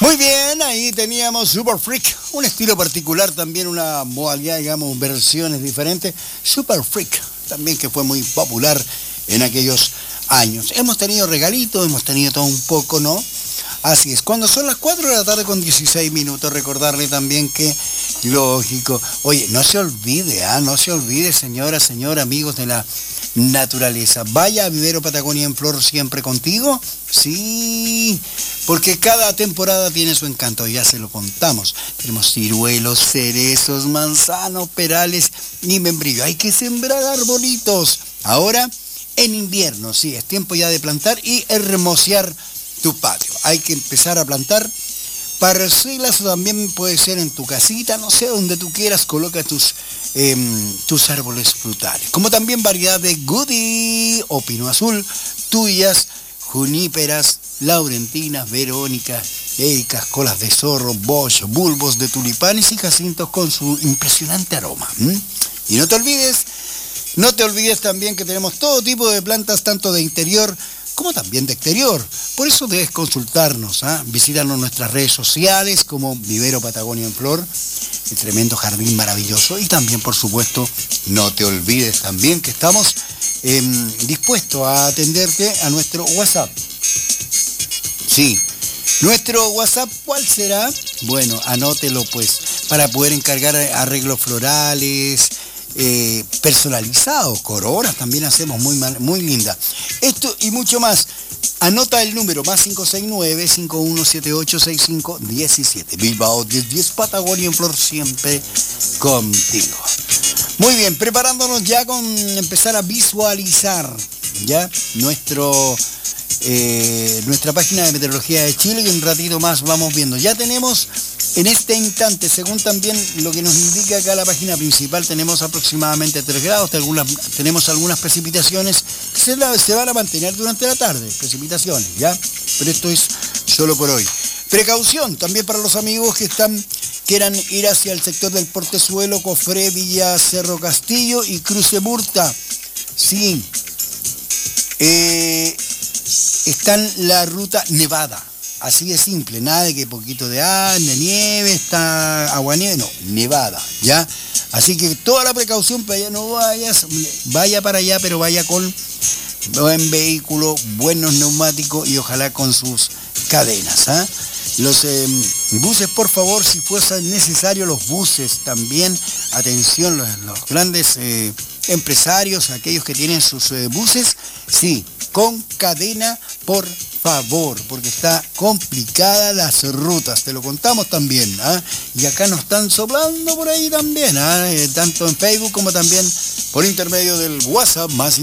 Muy bien, ahí teníamos Super Freak, un estilo particular, también una modalidad, digamos, versiones diferentes. Super Freak, también que fue muy popular en aquellos años. Hemos tenido regalitos, hemos tenido todo un poco, ¿no? Así es, cuando son las 4 de la tarde con 16 minutos, recordarle también que, lógico, oye, no se olvide, no se olvide, señora, amigos de la naturaleza. Vaya a Vivero Patagonia en Flor siempre contigo, sí, porque cada temporada tiene su encanto, ya se lo contamos. Tenemos ciruelos, cerezos, manzanos, perales y membrillo. Hay que sembrar arbolitos. Ahora, en invierno, sí, es tiempo ya de plantar y hermosear tu patio. Hay que empezar a plantar parcelas, o también puede ser en tu casita, no sé, donde tú quieras, coloca tus árboles frutales. Como también variedad de goodie o pino azul, tuyas, juníperas, laurentinas, verónicas, ericas, colas de zorro, bosch, bulbos de tulipanes y jacintos con su impresionante aroma. Y no te olvides también que tenemos todo tipo de plantas, tanto de interior como también de exterior. Por eso debes consultarnos, visítanos en nuestras redes sociales como Vivero Patagonia en Flor, el tremendo jardín maravilloso. Y también, por supuesto, no te olvides también que estamos dispuestos a atenderte a nuestro WhatsApp. Sí, nuestro WhatsApp, ¿cuál será? Bueno, anótelo pues, para poder encargar arreglos florales, personalizados, coronas también hacemos muy linda. Esto y mucho más. Anota el número más 569-5178-6517. Bilbao 1010 Patagonia en Flor siempre contigo. Muy bien, preparándonos ya con empezar a visualizar ya nuestra página de meteorología de Chile, y un ratito más vamos viendo. Ya tenemos en este instante, según también lo que nos indica acá la página principal, tenemos aproximadamente 3 grados, tenemos algunas precipitaciones que se van a mantener durante la tarde, precipitaciones, ¿ya? Pero esto es solo por hoy. Precaución también para los amigos que quieran ir hacia el sector del Portezuelo, Cofré, Villa Cerro Castillo y Cruce Murta. Sí, está en la ruta nevada. Así de simple, nada de que poquito de nieve, está agua-nieve, no, nevada, ¿ya? Así que toda la precaución para allá, no vaya para allá, pero vaya con buen vehículo, buenos neumáticos y ojalá con sus cadenas, Los buses, por favor, si fuese necesario, los buses también, atención, los grandes empresarios, aquellos que tienen sus buses, sí, con cadena, por favor, porque está complicada las rutas, te lo contamos también, y acá nos están soplando por ahí también, tanto en Facebook como también por intermedio del WhatsApp, más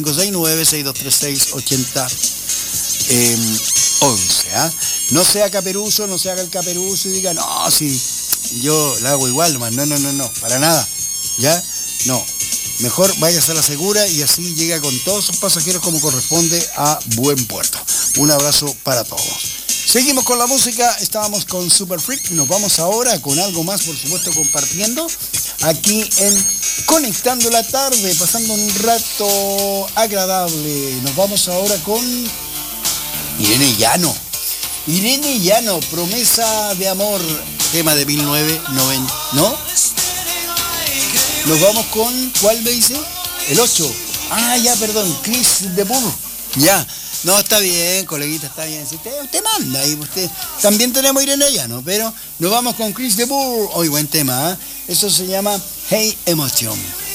569-6236-8011, No sea caperuso, no se haga el caperuzo y diga, no, si yo la hago igual, man. No, para nada, ¿ya? No, mejor váyase a la segura y así llega con todos sus pasajeros como corresponde a buen puerto. Un abrazo para todos. Seguimos con la música, estábamos con Super Freak, nos vamos ahora con algo más, por supuesto, compartiendo aquí en Conectando la Tarde, pasando un rato agradable. Nos vamos ahora con Irene Llano. Irene Llano, Promesa de Amor, tema de 1990, ¿no? Nos vamos con, ¿cuál me dice? El 8. Ya, perdón, Chris de Burr. Ya. No, está bien, coleguita, está bien. Si usted manda y usted. También tenemos Irene Llano, pero nos vamos con Chris de Burr. Hoy buen tema, Eso se llama Hey Emotion.